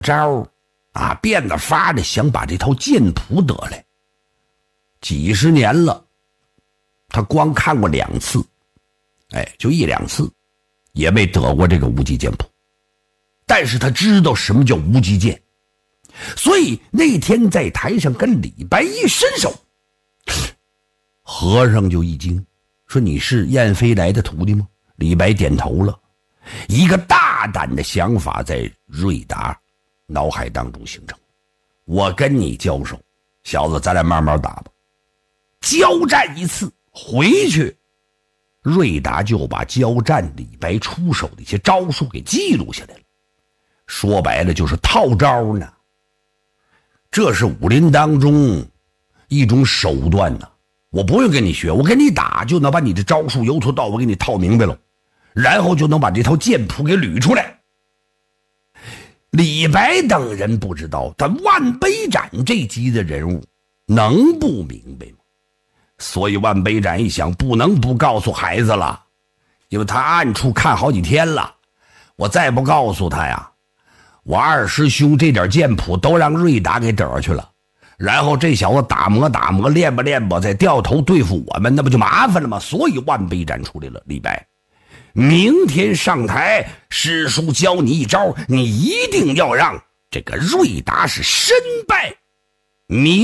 招啊，变着法的想把这套剑谱得来。几十年了，他光看过2次，就1、2次，也没得过这个无极剑谱。但是他知道什么叫无极剑，所以那天在台上跟李白一伸手，和尚就一惊，说：“你是燕飞来的徒弟吗？”李白点头了。一个大胆的想法在瑞达脑海当中形成：我跟你交手，小子，咱俩慢慢打吧。交战一次回去，瑞达就把交战李白出手的一些招数给记录下来了。说白了就是套招呢。这是武林当中一种手段呢。我不用跟你学，我跟你打就能把你的招数由头到尾给你套明白了，然后就能把这套剑谱给捋出来。李白等人不知道，但万杯斩这级的人物能不明白吗？所以万杯斩一想，不能不告诉孩子了，因为他暗处看好几天了。我再不告诉他呀，我二师兄这点剑谱都让瑞达给得去了，然后这小子打磨练吧再掉头对付我们，那不就麻烦了吗？所以万杯斩出来了。李白，明天上台，师叔教你一招，你一定要让这个瑞达是身败名